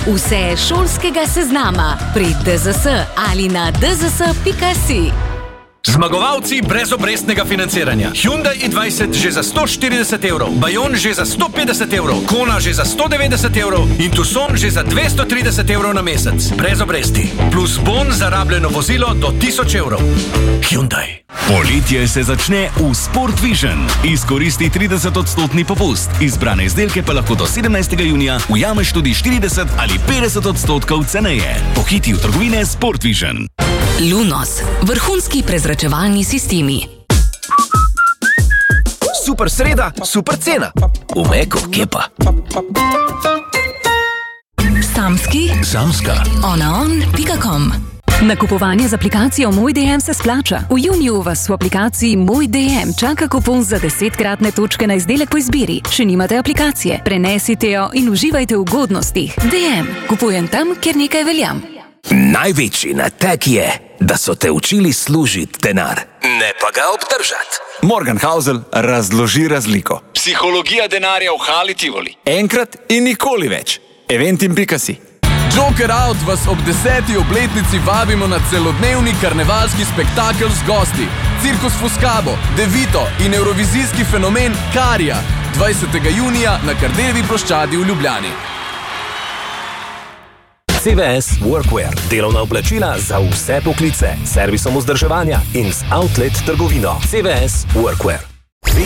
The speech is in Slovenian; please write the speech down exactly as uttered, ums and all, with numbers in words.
Vse šolskega seznama pri D Z S ali na d z s pika si. Zmagovalci brezobrestnega financiranja. Hyundai i dvajset že za sto štirideset evrov, Bayon že za sto petdeset evrov, Kona že za sto devetdeset evrov in Tucson že za dvesto trideset evrov na mesec. Brez obresti. Plus bon za rabljeno vozilo do tisoč evrov. Hyundai. Poletje se začne v Sport Vision. Izkoristi trideset odstotni popust. Izbrane izdelke pa lahko do sedemnajstega junija ujameš tudi štirideset ali petdeset odstotkov ceneje. Pohiti v trgovine Sport Vision. Lunos. Vrhunski prezračevalni sistemi. Super sreda, super cena. V Meko, kje pa? Samski. Samska. onaon pika com. Nakupovanje z aplikacijo Moj D M se splača. V juniju vas v aplikaciji Moj D M čaka kupon za desetkratne točke na izdelek po izbiri. Če nimate aplikacije, prenesite jo in uživajte v ugodnostih. D M. Kupujem tam, kjer nekaj veljam. Največji nateg je, da so te učili služiti denar, ne pa ga obdržati. Morgan Housel razloži razliko. Psihologija denarja v Hali Tivoli. Enkrat in nikoli več. Eventim pika si. Joker Out vas ob deseti obletnici vabimo na celodnevni karnevalski spektakel z gosti. Cirkus Fuscabo, Devito in evrovizijski fenomen Karija. dvajsetega junija na Kardeljevi ploščadi v Ljubljani. C V S Workwear. Delovna oblačila za vse poklice. Servisom vzdrževanja in z outlet trgovino. C V S Workwear.